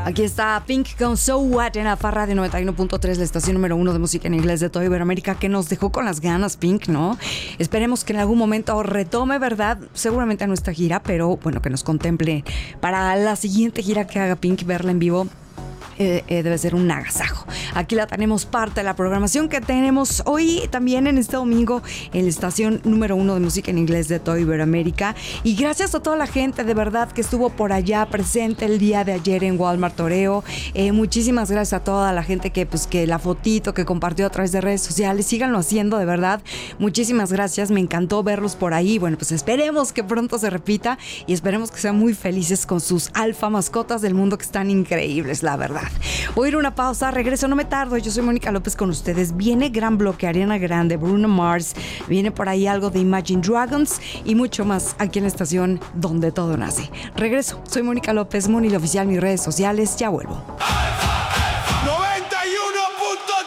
Aquí está Pink con So What en Alfa Radio 91.3, la estación número 1 de música en inglés de toda Iberoamérica, que nos dejó con las ganas, Pink, ¿no? Esperemos que en algún momento retome, ¿verdad? Seguramente a nuestra gira, pero bueno, que nos contemple para la siguiente gira que haga Pink, verla en vivo. Debe ser un agasajo. Aquí la tenemos, parte de la programación que tenemos hoy también en este domingo en la estación número 1 de música en inglés de toda Iberoamérica. Y gracias a toda la gente de verdad que estuvo por allá presente el día de ayer en Walmart Toreo. Muchísimas gracias a toda la gente que la fotito que compartió a través de redes sociales, síganlo haciendo de verdad. Muchísimas gracias, me encantó verlos por ahí. Bueno, pues esperemos que pronto se repita y esperemos que sean muy felices con sus alfa mascotas del mundo, que están increíbles, la verdad. Voy a ir a una pausa, regreso, no me tardo. Yo soy Mónica López con ustedes. Viene gran bloque, Ariana Grande, Bruno Mars, viene por ahí algo de Imagine Dragons y mucho más aquí en la estación donde todo nace. Regreso, soy Mónica López, Moni la Oficial, mis redes sociales, ya vuelvo.